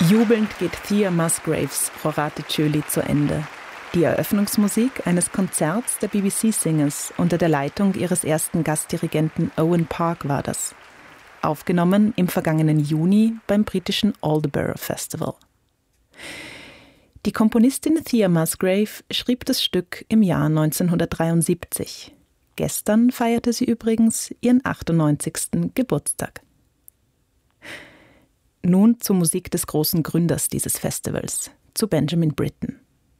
Jubelnd geht Thea Musgraves Rorate Tschöli zu Ende. Die Eröffnungsmusik eines Konzerts der BBC Singers unter der Leitung ihres ersten Gastdirigenten Owen Park war das. Aufgenommen im vergangenen Juni beim britischen Aldeburgh Festival. Die Komponistin Thea Musgrave schrieb das Stück im Jahr 1973. Gestern feierte sie übrigens ihren 98. Geburtstag. Nun zur Musik des großen Gründers dieses Festivals, zu Benjamin Britten.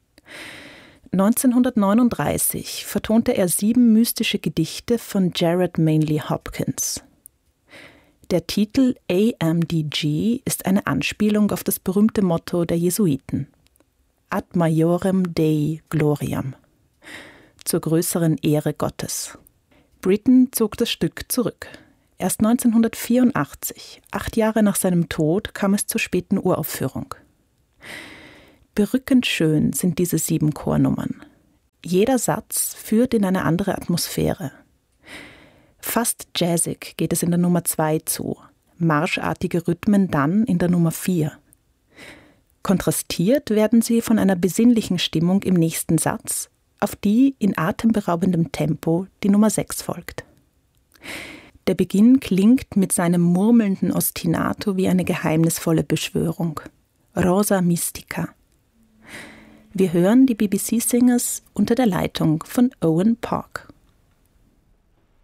1939 vertonte er 7 mystische Gedichte von Gerard Manley Hopkins. Der Titel AMDG ist eine Anspielung auf das berühmte Motto der Jesuiten: Ad Majorem Dei Gloriam, zur größeren Ehre Gottes. Britten zog das Stück zurück. Erst 1984, 8 Jahre nach seinem Tod, kam es zur späten Uraufführung. Berückend schön sind diese 7 Chornummern. Jeder Satz führt in eine andere Atmosphäre. Fast jazzig geht es in der Nummer 2 zu, marschartige Rhythmen dann in der Nummer 4. Kontrastiert werden sie von einer besinnlichen Stimmung im nächsten Satz, auf die in atemberaubendem Tempo die Nummer 6 folgt. Der Beginn klingt mit seinem murmelnden Ostinato wie eine geheimnisvolle Beschwörung. Rosa Mystica. Wir hören die BBC Singers unter der Leitung von Owen Park.